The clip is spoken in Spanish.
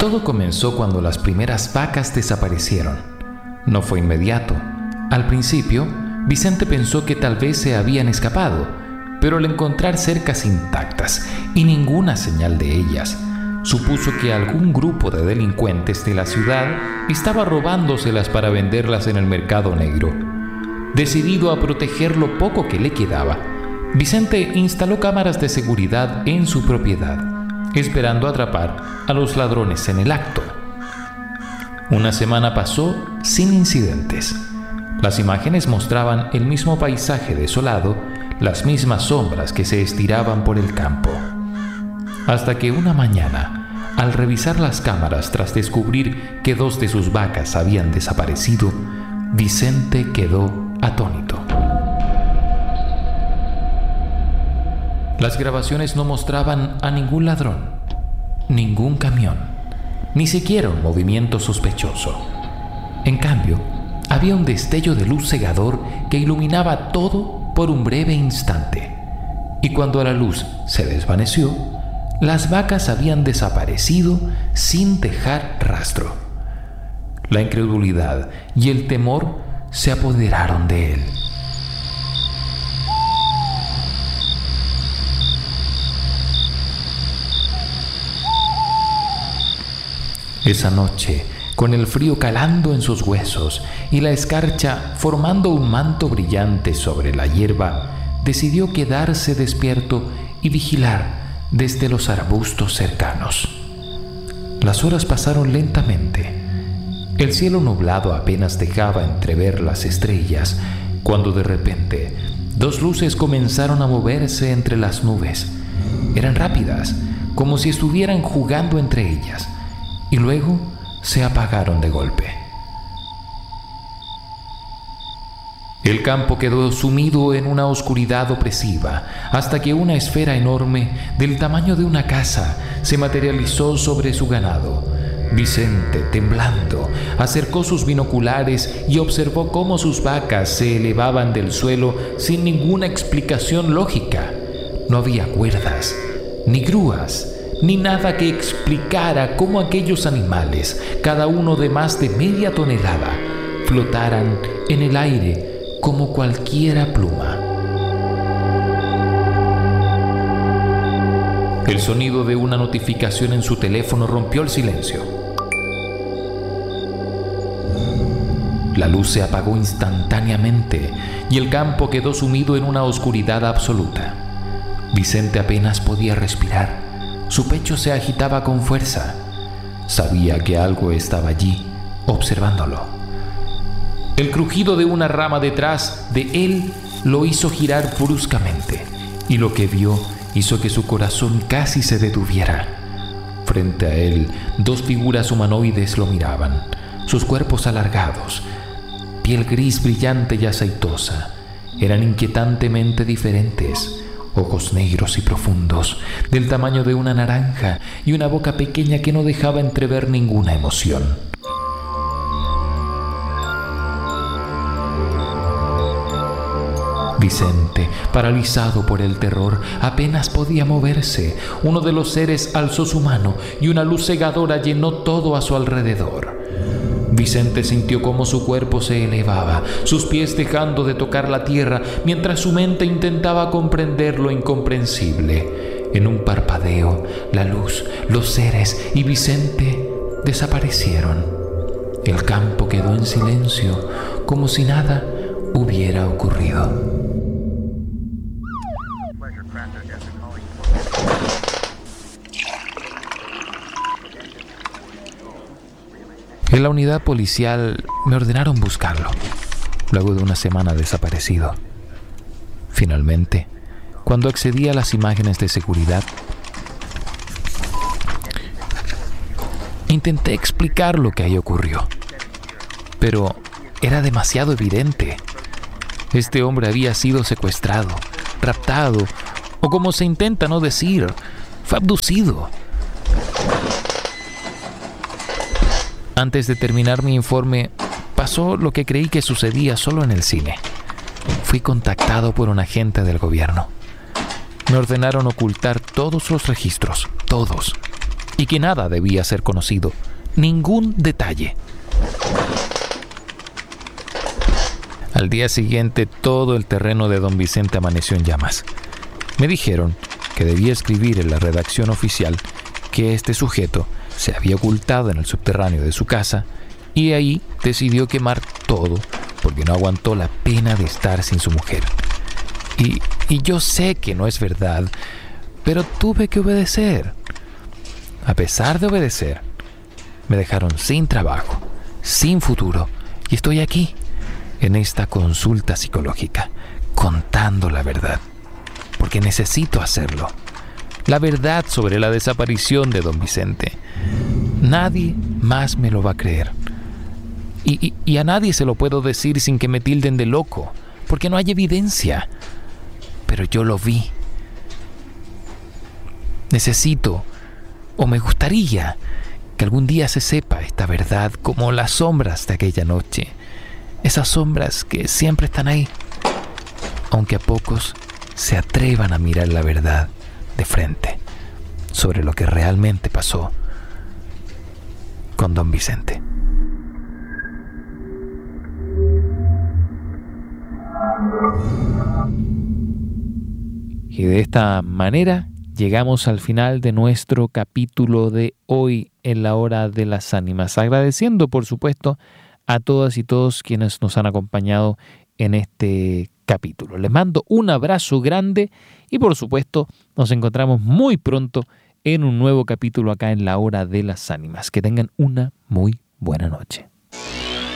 Todo comenzó cuando las primeras vacas desaparecieron. No fue inmediato. Al principio, Vicente pensó que tal vez se habían escapado, pero al encontrar cercas intactas y ninguna señal de ellas, supuso que algún grupo de delincuentes de la ciudad estaba robándoselas para venderlas en el mercado negro. Decidido a proteger lo poco que le quedaba, Vicente instaló cámaras de seguridad en su propiedad, esperando atrapar a los ladrones en el acto. Una semana pasó sin incidentes. Las imágenes mostraban el mismo paisaje desolado, las mismas sombras que se estiraban por el campo. Hasta que una mañana, al revisar las cámaras tras descubrir que 2 de sus vacas habían desaparecido, Vicente quedó atónito. Las grabaciones no mostraban a ningún ladrón, ningún camión, ni siquiera un movimiento sospechoso. En cambio, había un destello de luz cegador que iluminaba todo por un breve instante. Y cuando la luz se desvaneció, las vacas habían desaparecido sin dejar rastro. La incredulidad y el temor se apoderaron de él. Esa noche, con el frío calando en sus huesos y la escarcha formando un manto brillante sobre la hierba, decidió quedarse despierto y vigilar desde los arbustos cercanos. Las horas pasaron lentamente. El cielo nublado apenas dejaba entrever las estrellas, cuando de repente 2 luces comenzaron a moverse entre las nubes. Eran rápidas, como si estuvieran jugando entre ellas, y luego se apagaron de golpe. El campo quedó sumido en una oscuridad opresiva hasta que una esfera enorme del tamaño de una casa se materializó sobre su ganado. Vicente, temblando, acercó sus binoculares y observó cómo sus vacas se elevaban del suelo sin ninguna explicación lógica. No había cuerdas, ni grúas, ni nada que explicara cómo aquellos animales, cada uno de más de media tonelada, flotaran en el aire como cualquiera pluma. El sonido de una notificación en su teléfono rompió el silencio. La luz se apagó instantáneamente y el campo quedó sumido en una oscuridad absoluta. Vicente apenas podía respirar. Su pecho se agitaba con fuerza. Sabía que algo estaba allí, observándolo. El crujido de una rama detrás de él lo hizo girar bruscamente, y lo que vio hizo que su corazón casi se detuviera. Frente a él, 2 figuras humanoides lo miraban, sus cuerpos alargados, piel gris brillante y aceitosa, eran inquietantemente diferentes. Ojos negros y profundos, del tamaño de una naranja, y una boca pequeña que no dejaba entrever ninguna emoción. Vicente, paralizado por el terror, apenas podía moverse. Uno de los seres alzó su mano y una luz cegadora llenó todo a su alrededor. Vicente sintió cómo su cuerpo se elevaba, sus pies dejando de tocar la tierra, mientras su mente intentaba comprender lo incomprensible. En un parpadeo, la luz, los seres y Vicente desaparecieron. El campo quedó en silencio, como si nada hubiera ocurrido. En la unidad policial me ordenaron buscarlo, luego de una semana desaparecido. Finalmente, cuando accedí a las imágenes de seguridad, intenté explicar lo que ahí ocurrió, pero era demasiado evidente. Este hombre había sido secuestrado, raptado, o como se intenta no decir, fue abducido. Antes de terminar mi informe, pasó lo que creí que sucedía solo en el cine. Fui contactado por un agente del gobierno. Me ordenaron ocultar todos los registros, todos. y que nada debía ser conocido, ningún detalle. Al día siguiente, todo el terreno de don Vicente amaneció en llamas. Me dijeron que debía escribir en la redacción oficial que este sujeto se había ocultado en el subterráneo de su casa y ahí decidió quemar todo porque no aguantó la pena de estar sin su mujer. Y yo sé que no es verdad, pero tuve que obedecer. A pesar de obedecer, me dejaron sin trabajo, sin futuro, y estoy aquí, en esta consulta psicológica, contando la verdad, porque necesito hacerlo. La verdad sobre la desaparición de don Vicente. Nadie más me lo va a creer. Y a nadie se lo puedo decir sin que me tilden de loco, porque no hay evidencia. Pero yo lo vi. Necesito, o me gustaría, que algún día se sepa esta verdad como las sombras de aquella noche. Esas sombras que siempre están ahí, aunque a pocos se atrevan a mirar la verdad de frente sobre lo que realmente pasó con don Vicente. Y de esta manera llegamos al final de nuestro capítulo de hoy en la Hora de las Ánimas, agradeciendo por supuesto a todas y todos quienes nos han acompañado en este capítulo. Les mando un abrazo grande y por supuesto nos encontramos muy pronto en un nuevo capítulo acá en la Hora de las Ánimas. Que tengan una muy buena noche.